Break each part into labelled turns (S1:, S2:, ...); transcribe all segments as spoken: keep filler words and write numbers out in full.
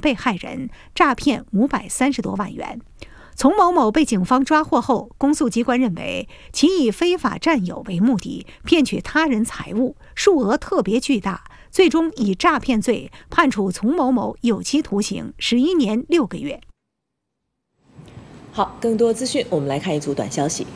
S1: 被害人，诈骗五百三十多万元。丛某某被警方抓获后，公诉机关认为其以非法占有为目的，骗取他人财物，数额特别巨大，最终以诈骗罪判处丛某某有期徒刑十一年六个月。
S2: 好，更多资讯我们来看一组短消息。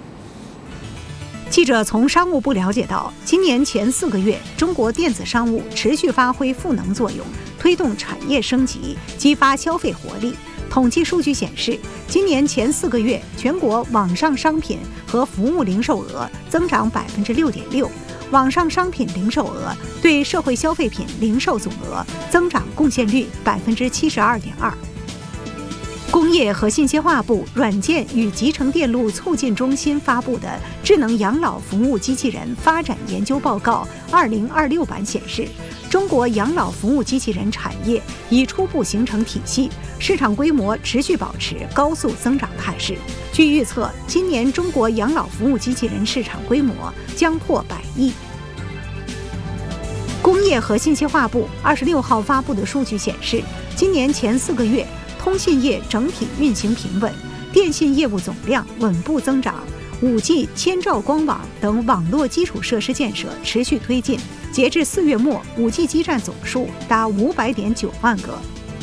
S1: 记者从商务部了解到，今年前四个月，中国电子商务持续发挥赋能作用，推动产业升级，激发消费活力。统计数据显示，今年前四个月，全国网上商品和服务零售额增长百分之六点六，网上商品零售额对社会消费品零售总额增长贡献率百分之七十二点二。工业和信息化部软件与集成电路促进中心发布的《智能养老服务机器人发展研究报告（二零二六版）》显示，中国养老服务机器人产业已初步形成体系，市场规模持续保持高速增长态势。据预测，今年中国养老服务机器人市场规模将破百亿。工业和信息化部二十六号发布的数据显示，今年前四个月，通信业整体运行平稳，电信业务总量稳步增长， 五 G、千兆光网等网络基础设施建设持续推进。截至四月末， 五 G 基站总数达五百点九万个。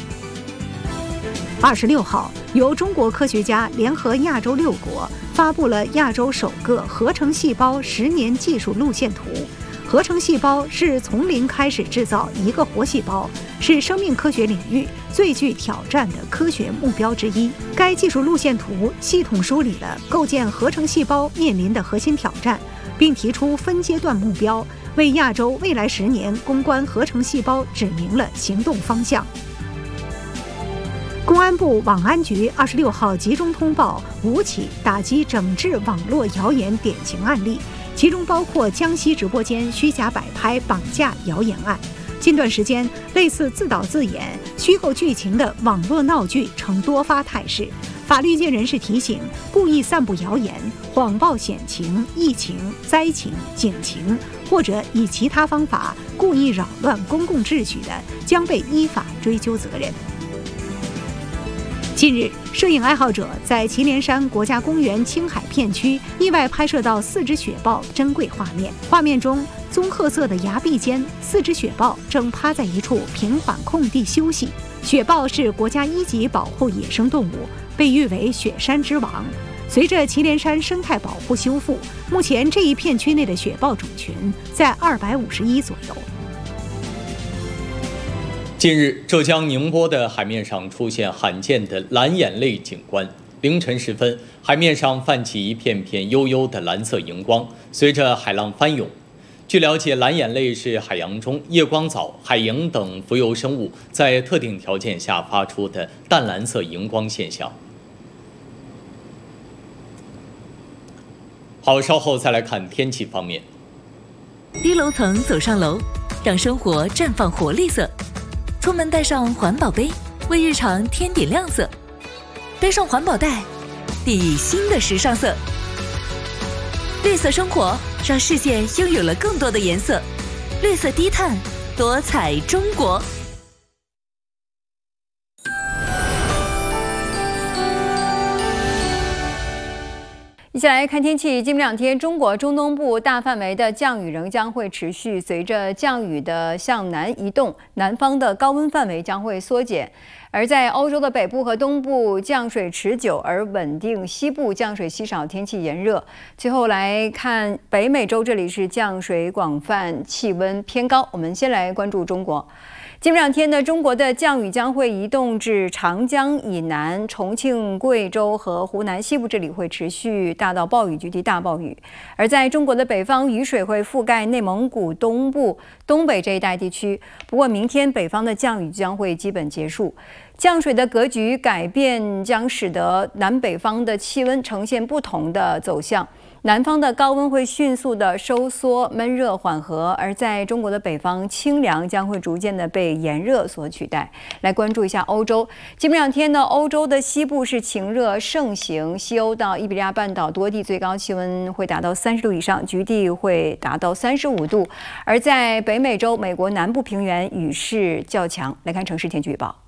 S1: 二十六号，由中国科学家联合亚洲六国发布了亚洲首个合成细胞十年技术路线图。合成细胞是从零开始制造一个活细胞，是生命科学领域最具挑战的科学目标之一。该技术路线图系统梳理了构建合成细胞面临的核心挑战，并提出分阶段目标，为亚洲未来十年攻关合成细胞指明了行动方向。公安部网安局二十六号集中通报五起打击整治网络谣言典型案例，其中包括江西直播间虚假摆拍绑架谣言案。近段时间，类似自导自演、虚构剧情的网络闹剧呈多发态势。法律界人士提醒，故意散布谣言、谎报险情、疫情、灾情、警情，或者以其他方法故意扰乱公共秩序的，将被依法追究责任。近日，摄影爱好者在祁连山国家公园青海片区意外拍摄到四只雪豹珍贵画面。画面中，棕褐色的崖壁间，四只雪豹正趴在一处平缓空地休息。雪豹是国家一级保护野生动物，被誉为雪山之王。随着祁连山生态保护修复，目前这一片区内的雪豹种群在二百五十一左右。
S3: 近日，浙江宁波的海面上出现罕见的蓝眼泪景观。凌晨时分，海面上泛起一片片悠悠的蓝色荧光，随着海浪翻涌。据了解，蓝眼泪是海洋中夜光藻、海萤等浮游生物在特定条件下发出的淡蓝色荧光现象。好，稍后再来看天气方面。
S4: 低楼层走上楼，让生活绽放活力色。出门带上环保杯，为日常添点亮色；背上环保袋，抵新的时尚色。绿色生活，让世界拥有了更多的颜色。绿色低碳，多彩中国。
S5: 一起来看天气。今明两天，中国中东部大范围的降雨仍将会持续，随着降雨的向南移动，南方的高温范围将会缩减。而在欧洲的北部和东部，降水持久而稳定；西部降水稀少，天气炎热。最后来看北美洲，这里是降水广泛，气温偏高。我们先来关注中国。今明两天呢，中国的降雨将会移动至长江以南、重庆、贵州和湖南西部，这里会持续大到暴雨，局地大暴雨。而在中国的北方，雨水会覆盖内蒙古东部、东北这一带地区。不过，明天北方的降雨将会基本结束。降水的格局改变将使得南北方的气温呈现不同的走向。南方的高温会迅速的收缩，闷热缓和；而在中国的北方，清凉将会逐渐的被炎热所取代。来关注一下欧洲，今明两天呢，欧洲的西部是晴热盛行，西欧到伊比利亚半岛多地最高气温会达到三十度以上，局地会达到三十五度；而在北美洲，美国南部平原雨势较强。来看城市天气预报。